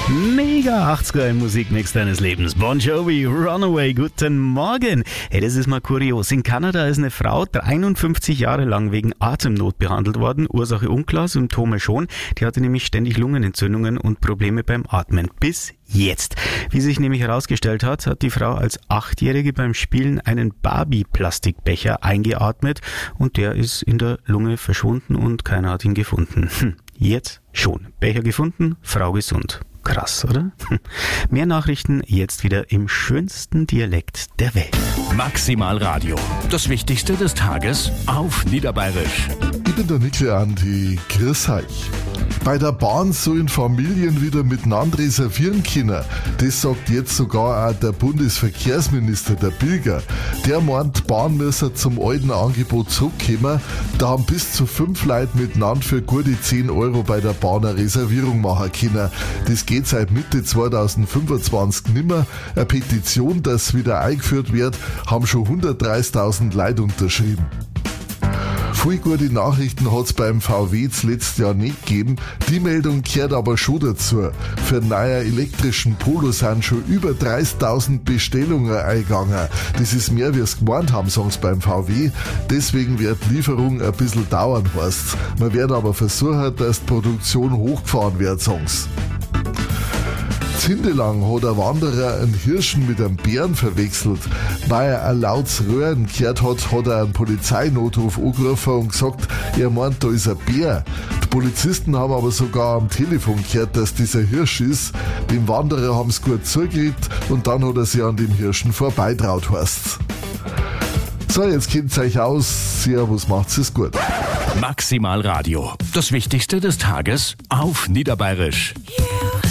Mega 80er im Musikmix deines Lebens. Bon Jovi, Runaway, guten Morgen. Hey, das ist mal kurios. In Kanada ist eine Frau 53 Jahre lang wegen Atemnot behandelt worden. Ursache unklar, Symptome schon. Die hatte nämlich ständig Lungenentzündungen und Probleme beim Atmen. Bis jetzt. Wie sich nämlich herausgestellt hat, hat die Frau als 8-Jährige beim Spielen einen Barbie-Plastikbecher eingeatmet und der ist in der Lunge verschwunden und keiner hat ihn gefunden. Jetzt schon. Becher gefunden, Frau gesund. Krass, oder? Mehr Nachrichten jetzt wieder im schönsten Dialekt der Welt. Maximal Radio. Das Wichtigste des Tages auf Niederbayerisch. Ich bin der Nickel Andi. Grüß euch. Bei der Bahn sollen Familien wieder miteinander reservieren können. Das sagt jetzt sogar auch der Bundesverkehrsminister, der Bilger. Der meint, die Bahn müsse zum alten Angebot zurückkommen. Da haben bis zu 5 Leute miteinander für gute 10 Euro bei der Bahn eine Reservierung machen können. Das geht seit Mitte 2025 nimmer. Eine Petition, dass wieder eingeführt wird, haben schon 130.000 Leute unterschrieben. Viele gute Nachrichten hat es beim VW das letzte Jahr nicht gegeben. Die Meldung gehört aber schon dazu. Für einen neuen elektrischen Polo sind schon über 30.000 Bestellungen eingegangen. Das ist mehr, wie es gemeint haben, sagen sie beim VW. Deswegen wird die Lieferung ein bisschen dauern, heißt's. Man wird aber versuchen, dass die Produktion hochgefahren wird, sagen sie. Hindelang hat ein Wanderer einen Hirschen mit einem Bären verwechselt. Weil er ein lautes Röhren gehört hat, hat er einen Polizeinotruf angerufen und gesagt, er meint, da ist ein Bär. Die Polizisten haben aber sogar am Telefon gehört, dass dieser Hirsch ist. Dem Wanderer haben sie gut zugeredet und dann hat er sich an dem Hirschen vorbeitraut, heißt's. So, jetzt kennt's euch aus. Servus, macht's es gut. Maximal Radio. Das Wichtigste des Tages auf Niederbayerisch. Yeah.